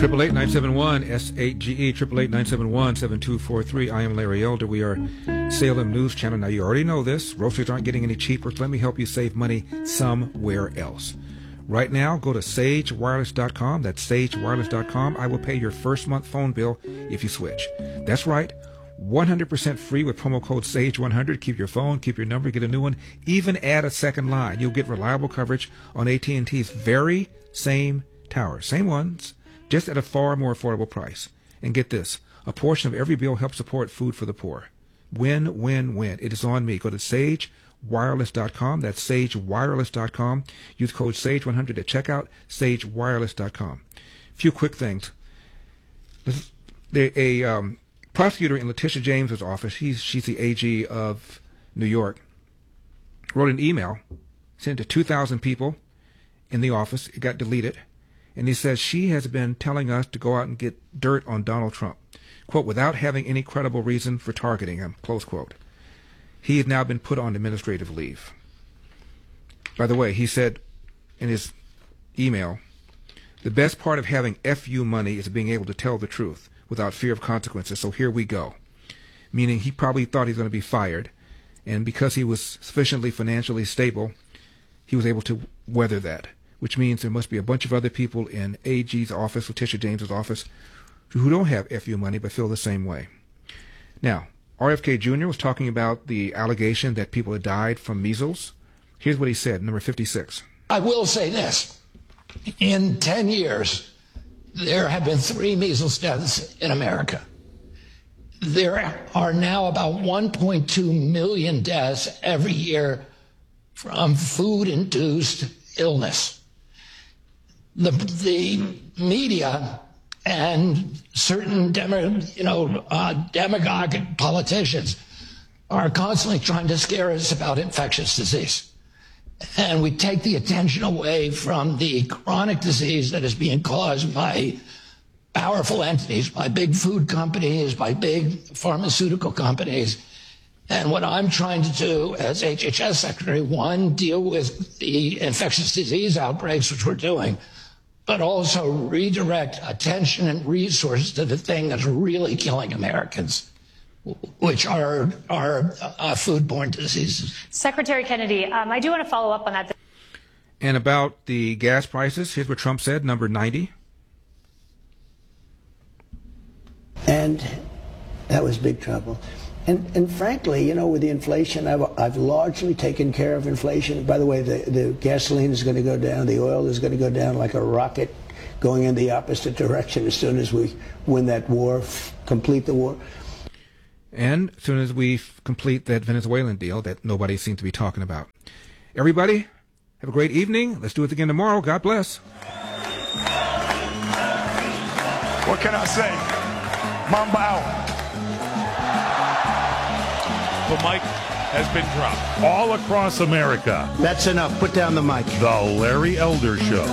888-971-SHGE, 888-971-7243. I am Larry Elder. We are Salem News Channel. Now, you already know this. Groceries aren't getting any cheaper, so let me help you save money somewhere else. Right now, go to sagewireless.com. That's sagewireless.com. I will pay your first month phone bill if you switch. That's right. 100% free with promo code SAGE100. Keep your phone, keep your number, get a new one, even add a second line. You'll get reliable coverage on AT&T's very same towers. Same ones, just at a far more affordable price. And get this, a portion of every bill helps support food for the poor. Win, win, win. It is on me. Go to sagewireless.com. That's sagewireless.com. Use code SAGE100 at checkout, sagewireless.com. Few quick things. A prosecutor in Letitia James's office, she's the AG of New York, wrote an email, sent it to 2,000 people in the office. It got deleted. And he says she has been telling us to go out and get dirt on Donald Trump, quote, without having any credible reason for targeting him, close quote. He has now been put on administrative leave. By the way, he said in his email, the best part of having FU money is being able to tell the truth without fear of consequences, so here we go. Meaning he probably thought he was going to be fired, and because he was sufficiently financially stable, he was able to weather that, which means there must be a bunch of other people in AG's office, Letitia James's office, who don't have FU money but feel the same way. Now, RFK Jr. was talking about the allegation that people had died from measles. Here's what he said, number 56. I will say this. In 10 years, there have been 3 measles deaths in America. There are now about 1.2 million deaths every year from food-induced illness. The media and certain demagogic politicians are constantly trying to scare us about infectious disease. And we take the attention away from the chronic disease that is being caused by powerful entities, by big food companies, by big pharmaceutical companies. And what I'm trying to do as HHS Secretary, one, deal with the infectious disease outbreaks, which we're doing, but also redirect attention and resources to the thing that's really killing Americans, which are foodborne diseases. Secretary Kennedy, I do want to follow up on that. And about the gas prices, here's what Trump said, number 90. And that was big trouble. And frankly, with the inflation, I've largely taken care of inflation. By the way, the gasoline is going to go down. The oil is going to go down like a rocket, going in the opposite direction as soon as we win that war, complete the war. And as soon as we complete that Venezuelan deal that nobody seems to be talking about. Everybody, have a great evening. Let's do it again tomorrow. God bless. What can I say? Mamba out. The mic has been dropped. All across America. That's enough. Put down the mic. The Larry Elder Show.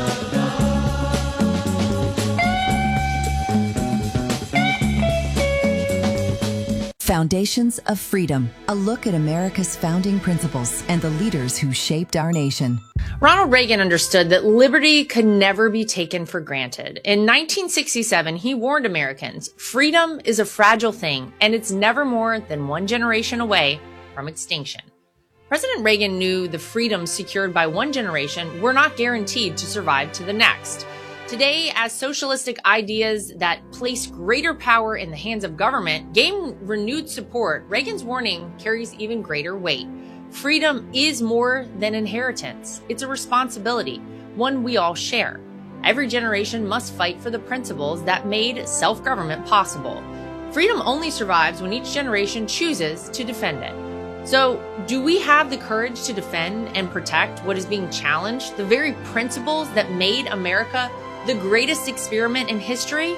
Foundations of Freedom, a look at America's founding principles and the leaders who shaped our nation. Ronald Reagan understood that liberty could never be taken for granted. In 1967, he warned Americans, freedom is a fragile thing, and it's never more than one generation away from extinction. President Reagan knew the freedoms secured by one generation were not guaranteed to survive to the next. Today, as socialistic ideas that place greater power in the hands of government gain renewed support, Reagan's warning carries even greater weight. Freedom is more than inheritance. It's a responsibility, one we all share. Every generation must fight for the principles that made self-government possible. Freedom only survives when each generation chooses to defend it. So, do we have the courage to defend and protect what is being challenged, the very principles that made America the greatest experiment in history?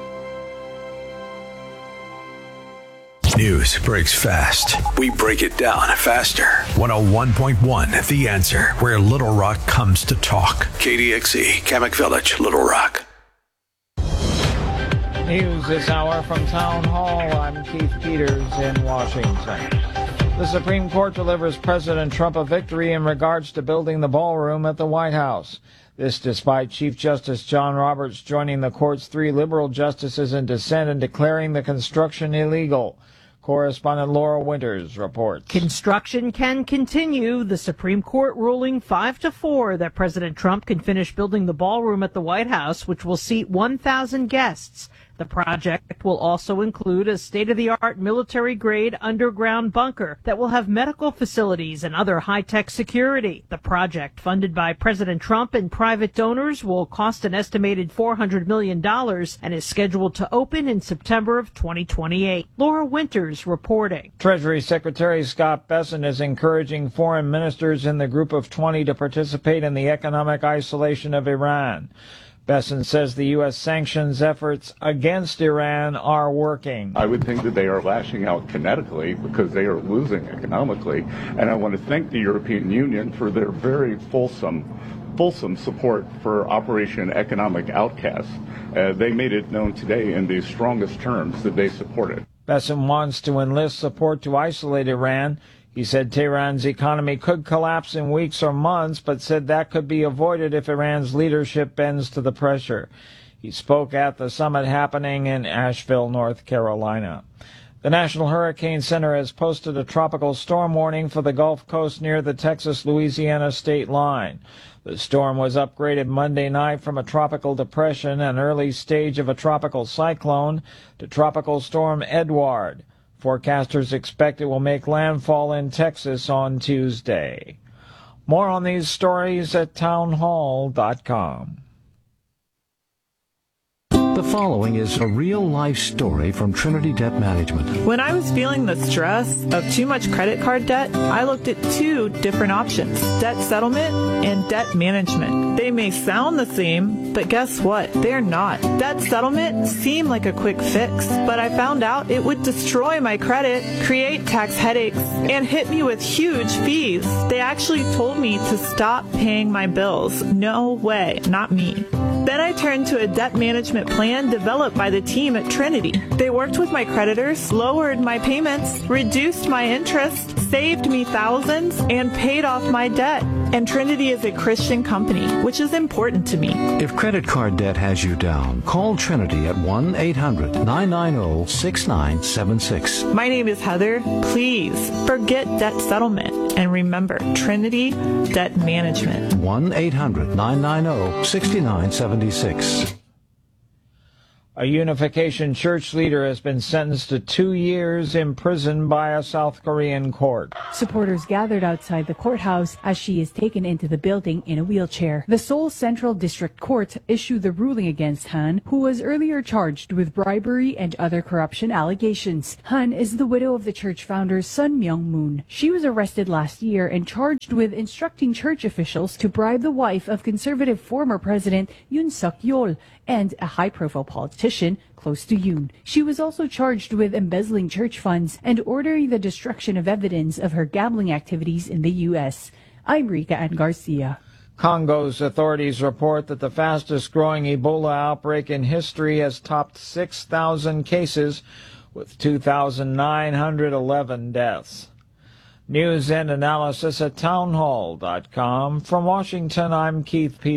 News breaks fast. We break it down faster. 101.1 The Answer, where Little Rock comes to talk. KDXE, Kamak Village, Little Rock. News this hour from Town Hall. I'm Keith Peters in Washington. The Supreme Court delivers President Trump a victory in regards to building the ballroom at the White House. This despite Chief Justice John Roberts joining the court's 3 liberal justices in dissent and declaring the construction illegal. Correspondent Laura Winters reports. Construction can continue. The Supreme Court ruling 5-4 that President Trump can finish building the ballroom at the White House, which will seat 1,000 guests. The project will also include a state-of-the-art military-grade underground bunker that will have medical facilities and other high-tech security. The project, funded by President Trump and private donors, will cost an estimated $400 million and is scheduled to open in September of 2028. Laura Winters reporting. Treasury Secretary Scott Bessent is encouraging foreign ministers in the Group of 20 to participate in the economic isolation of Iran. Bessent says the U.S. sanctions efforts against Iran are working. I would think that they are lashing out kinetically because they are losing economically. And I want to thank the European Union for their very fulsome support for Operation Economic Outcast. They made it known today in the strongest terms that they support it. Bessent wants to enlist support to isolate Iran. He said Tehran's economy could collapse in weeks or months, but said that could be avoided if Iran's leadership bends to the pressure. He spoke at the summit happening in Asheville, North Carolina. The National Hurricane Center has posted a tropical storm warning for the Gulf Coast near the Texas-Louisiana state line. The storm was upgraded Monday night from a tropical depression, an early stage of a tropical cyclone, to Tropical Storm Edward. Forecasters expect it will make landfall in Texas on Tuesday. More on these stories at townhall.com. The following is a real-life story from Trinity Debt Management. When I was feeling the stress of too much credit card debt, I looked at 2 different options, debt settlement and debt management. They may sound the same, but guess what? They're not. Debt settlement seemed like a quick fix, but I found out it would destroy my credit, create tax headaches, and hit me with huge fees. They actually told me to stop paying my bills. No way, not me. Then I turned to a debt management plan developed by the team at Trinity. They worked with my creditors, lowered my payments, reduced my interest, saved me thousands, and paid off my debt. And Trinity is a Christian company, which is important to me. If credit card debt has you down, call Trinity at 1-800-990-6976. My name is Heather. Please forget debt settlement and remember Trinity Debt Management. 1-800-990-6976. A Unification Church leader has been sentenced to 2 years in prison by a South Korean court. Supporters gathered outside the courthouse as she is taken into the building in a wheelchair. The Seoul Central District Court issued the ruling against Han, who was earlier charged with bribery and other corruption allegations. Han is the widow of the church founder Sun Myung-moon. She was arrested last year and charged with instructing church officials to bribe the wife of conservative former President Yoon Suk-yeol and a high-profile politician close to Yoon. She was also charged with embezzling church funds and ordering the destruction of evidence of her gambling activities in the U.S. I'm Rika Ann Garcia. Congo's authorities report that the fastest-growing Ebola outbreak in history has topped 6,000 cases, with 2,911 deaths. News and analysis at townhall.com. From Washington, I'm Keith Peters.